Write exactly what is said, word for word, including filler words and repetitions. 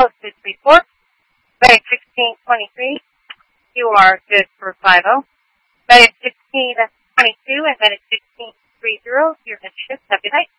posted report. Medic sixteen twenty-three, you are good for five oh. Medic sixteen twenty-two and Medic sixteen thirty, you're good shift. Have a good night.